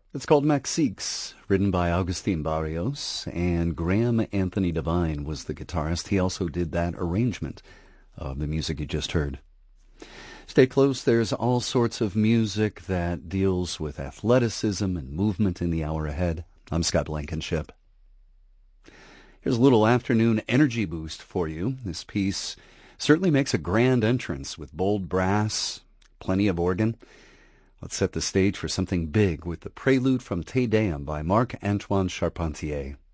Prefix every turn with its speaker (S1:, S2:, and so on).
S1: It's called Mexiques, written by Agustin Barrios, and Graham Anthony Devine was the guitarist. He also did that arrangement of the music you just heard. Stay close. There's all sorts of music that deals with athleticism and movement in the hour ahead. I'm Scott Blankenship. Here's a little afternoon energy boost for you. This piece certainly makes a grand entrance with bold brass, plenty of organ. Let's set the stage for something big with the prelude from Te Deum by Marc-Antoine Charpentier.